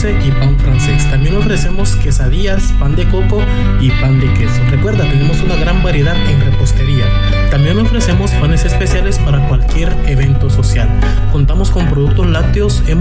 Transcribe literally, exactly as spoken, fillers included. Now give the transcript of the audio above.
dulce y pan francés. También ofrecemos quesadillas, pan de coco y pan de queso. Recuerda, tenemos una gran variedad en repostería. También ofrecemos panes especiales para cualquier evento social. Contamos con productos lácteos en